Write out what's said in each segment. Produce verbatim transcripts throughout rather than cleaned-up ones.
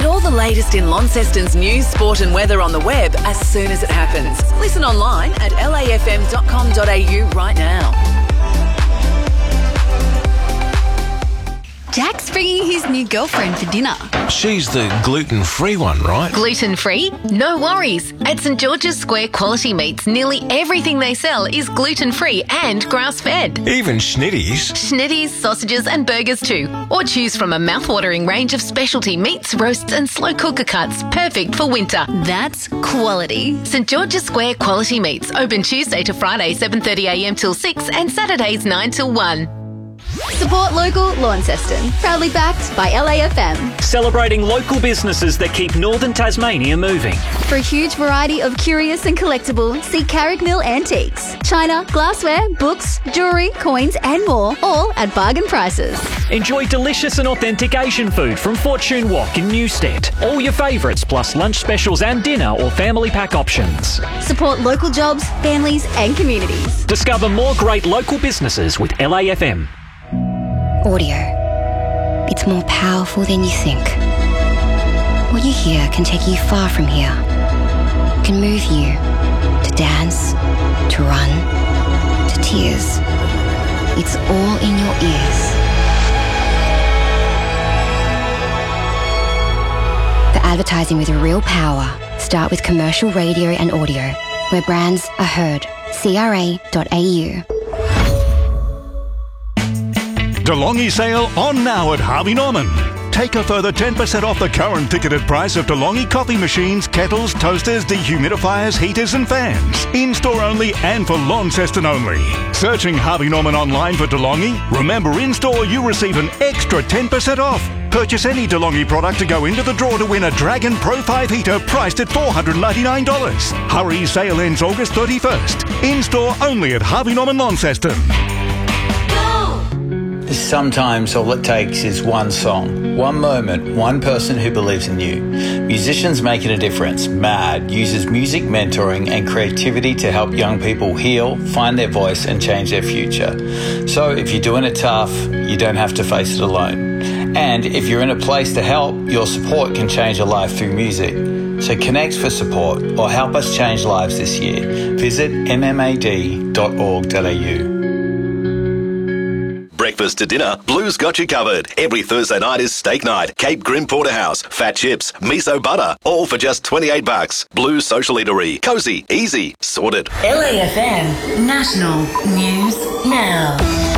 Get all the latest in Launceston's news, sport and weather on the web as soon as it happens. Listen online at l a f m dot com dot a u right now. Jack's bringing his new girlfriend for dinner. She's the gluten-free one, right? Gluten-free? No worries. At St George's Square Quality Meats, nearly everything they sell is gluten-free and grass-fed. Even schnitties? Schnitties, sausages and burgers too. Or choose from a mouth-watering range of specialty meats, roasts and slow cooker cuts, perfect for winter. That's quality. St George's Square Quality Meats, open Tuesday to Friday seven thirty a m till six and Saturdays nine till one. Support local, Launceston. Proudly backed by L A F M. Celebrating local businesses that keep Northern Tasmania moving. For a huge variety of curious and collectible, see Carrick Mill Antiques. China, glassware, books, jewellery, coins and more, all at bargain prices. Enjoy delicious and authentic Asian food from Fortune Wok in Newstead. All your favourites plus lunch specials and dinner or family pack options. Support local jobs, families and communities. Discover more great local businesses with L A F M. Audio. It's more powerful than you think. What you hear can take you far from here. It can move you to dance, to run, to tears. It's all in your ears. The advertising with real power. Start with commercial radio and audio, where brands are heard. c r a dot a u. DeLonghi sale on now at Harvey Norman. Take a further ten percent off the current ticketed price of DeLonghi coffee machines, kettles, toasters, dehumidifiers, heaters and fans. In-store only and for Launceston only. Searching Harvey Norman online for DeLonghi? Remember, in-store you receive an extra ten percent off. Purchase any DeLonghi product to go into the draw to win a Dragon Pro five heater priced at four hundred ninety-nine dollars. Hurry, sale ends August thirty-first. In-store only at Harvey Norman Launceston. Sometimes all it takes is one song, one moment, one person who believes in you. Musicians Making a Difference, MAD, uses music mentoring and creativity to help young people heal, find their voice and change their future. So if you're doing it tough, you don't have to face it alone. And if you're in a place to help, your support can change a life through music. So connect for support or help us change lives this year. Visit m m a d dot org dot a u. Breakfast to dinner, Blue's got you covered. Every Thursday night is steak night. Cape Grim Porterhouse, fat chips, miso butter, all for just twenty-eight bucks. Blue's Social Eatery. Cozy, easy, sorted. L A F M National News Now.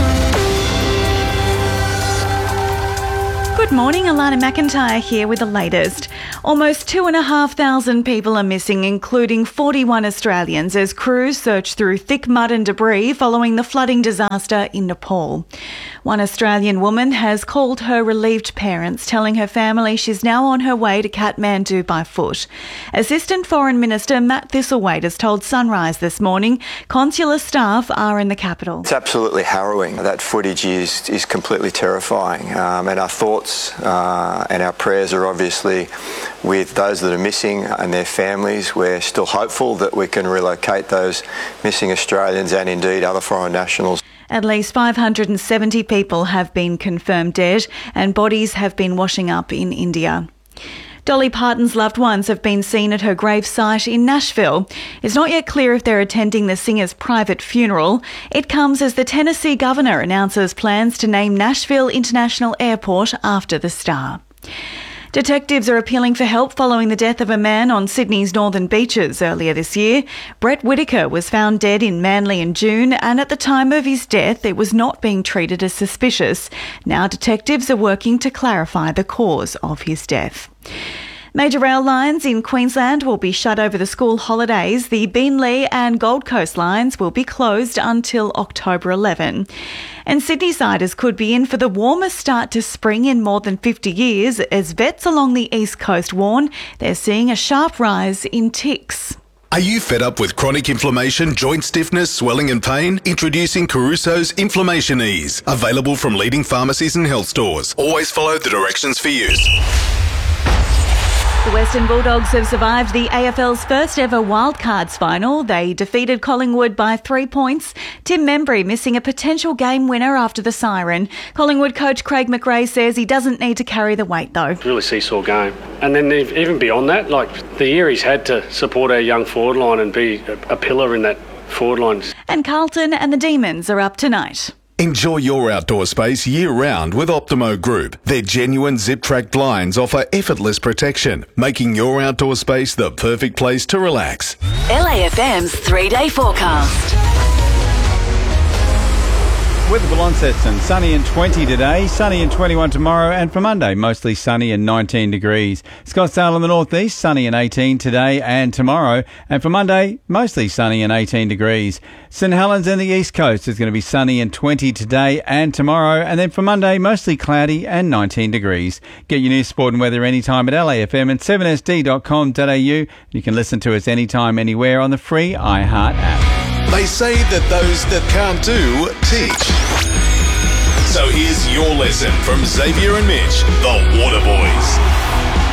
Good morning, Alana McIntyre here with the latest. Almost two and a half thousand people are missing, including forty-one Australians, as crews search through thick mud and debris following the flooding disaster in Nepal. One Australian woman has called her relieved parents, telling her family she's now on her way to Kathmandu by foot. Assistant Foreign Minister Matt Thistlethwaite has told Sunrise this morning consular staff are in the capital. It's absolutely harrowing. That footage is, is completely terrifying, um, and our thoughts Uh, and our prayers are obviously with those that are missing and their families. We're still hopeful that we can relocate those missing Australians and indeed other foreign nationals. At least five hundred seventy people have been confirmed dead and bodies have been washing up in India. Dolly Parton's loved ones have been seen at her gravesite in Nashville. It's not yet clear if they're attending the singer's private funeral. It comes as the Tennessee governor announces plans to name Nashville International Airport after the star. Detectives are appealing for help following the death of a man on Sydney's northern beaches earlier this year. Brett Whitaker was found dead in Manly in June, and at the time of his death, it was not being treated as suspicious. Now detectives are working to clarify the cause of his death. Major rail lines in Queensland will be shut over the school holidays. The Beenleigh and Gold Coast lines will be closed until October eleventh. And Sydney-siders could be in for the warmest start to spring in more than fifty years, as vets along the east coast warn they're seeing a sharp rise in ticks. Are you fed up with chronic inflammation, joint stiffness, swelling and pain? Introducing Caruso's Inflammation Ease. Available from leading pharmacies and health stores. Always follow the directions for use. The Western Bulldogs have survived the A F L's first ever wildcards final. They defeated Collingwood by three points. Tim Membry missing a potential game winner after the siren. Collingwood coach Craig McRae says he doesn't need to carry the weight though. Really seesaw game. And then even beyond that, like the year he's had to support our young forward line and be a, a pillar in that forward line. And Carlton and the Demons are up tonight. Enjoy your outdoor space year-round with Optimo Group. Their genuine zip-track blinds offer effortless protection, making your outdoor space the perfect place to relax. L A F M's three-day forecast. With the Launceston, sunny and twenty today, sunny and twenty-one tomorrow, and for Monday, mostly sunny and nineteen degrees. Scottsdale in the northeast, sunny and eighteen today and tomorrow, and for Monday, mostly sunny and eighteen degrees. St Helens and the east coast is going to be sunny and twenty today and tomorrow, and then for Monday, mostly cloudy and nineteen degrees. Get your news, sport and weather anytime at L A F M and seven S D dot com dot A U. You can listen to us anytime, anywhere on the free iHeart app. They say that those that can't do, teach. So here's your lesson from Xavier and Mitch, the Water Boys.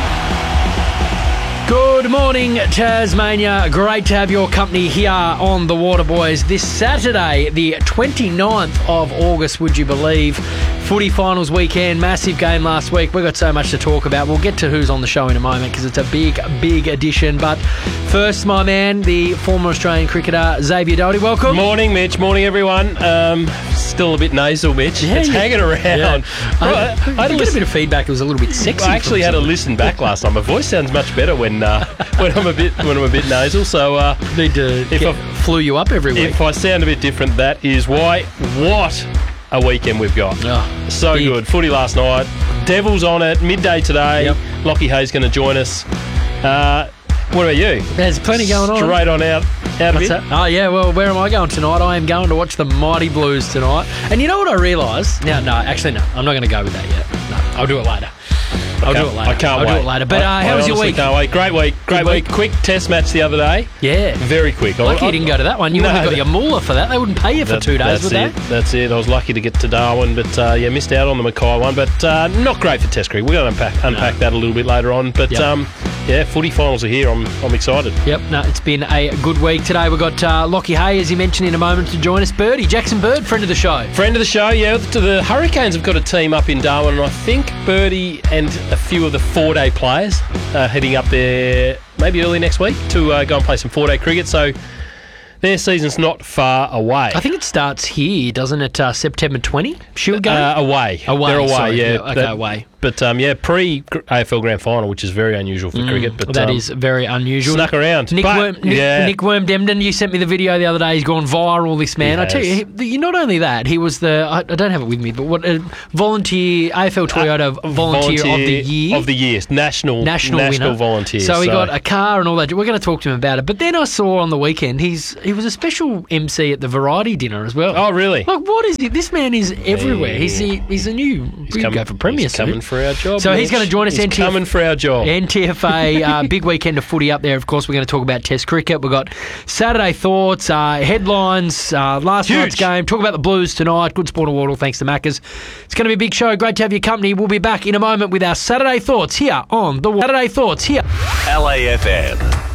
Good morning, Tasmania. Great to have your company here on the Water Boys this Saturday, the twenty-ninth of August, would you believe? Footy finals weekend, massive game last week. We've got so much to talk about. We'll get to who's on the show in a moment because it's a big, big edition. But first, my man, the former Australian cricketer, Xavier Doherty. Welcome. Morning, Mitch. Morning, everyone. Um, still a bit nasal, Mitch. Yeah, it's yeah. hanging around. Yeah. I, I, I had I a, got a bit of feedback. It was a little bit sexy. I actually had to listen back last time. My voice sounds much better when uh, when I'm a bit when I'm a bit nasal. So uh, need to if I flew you up every week. If I sound a bit different, that is why. What a weekend we've got. Oh, so big. good. Footy last night. Devils on it. Midday today. Yep. Lockie Hayes going to join us. Uh, what about you? There's plenty going on. Straight on out. out What's of that? Oh, yeah, well, where am I going tonight? I am going to watch the Mighty Blues tonight. And you know what I realised? No, no, actually, no. I'm not going to go with that yet. No, I'll do it later. I'll do it later. I can't I'll wait. do it later. But uh, I, how I was your week? Can't wait. Great week. Great Good week. week. Quick test match the other day. Yeah. Very quick. Lucky I, you didn't go to that one. You no, would have got your moolah for that. They wouldn't pay you for that, two days, that's would it. they? That's it. I was lucky to get to Darwin, but uh, yeah, missed out on the Mackay one. But uh, not great for Test cricket. We're going to unpack, unpack no. that a little bit later on. But yep. um, yeah, footy finals are here. I'm I'm excited. Yep. No, it's been a good week today. We've got uh, Lockie Hay, as you mentioned, in a moment to join us. Birdie, Jackson Bird, friend of the show. Friend of the show, yeah. The Hurricanes have got a team up in Darwin, and I think Birdie and a few of the four-day players are heading up there maybe early next week to uh, go and play some four-day cricket. So their season's not far away. I think it starts here, doesn't it? Uh, September twentieth? Shield game? Uh, away. Away. They're away, sorry. yeah. yeah okay, but, away. But um, yeah, pre-A F L Grand Final, which is very unusual for mm, cricket. But That um, is very unusual. Snuck around. Nick, but, Worm, Nick, yeah. Nick Wormdemden, you sent me the video the other day. He's gone viral, this man. He I tell you, he, not only that, he was the, I, I don't have it with me, but what uh, volunteer, A F L Toyota uh, volunteer, volunteer of the year. Of the year. National, national, national winner. volunteer. So, so he got a car and all that. We're going to talk to him about it. But then I saw on the weekend, he's he was a special M C at the variety dinner as well. Oh, really? Like, what is it? This man is everywhere. Hey. He's he, he's a new, he's we coming, go for Premier He's coming soon. for our job. So Mitch. he's going to join us. He's N T F, coming for our job. N T F A, uh, big weekend of footy up there. Of course, we're going to talk about Test cricket. We've got Saturday thoughts, uh, headlines, uh, last Huge. night's game. Talk about the Blues tonight. Good sport award, all thanks to Maccas. It's going to be a big show. Great to have your company. We'll be back in a moment with our Saturday thoughts here on the Saturday thoughts here. L A F M.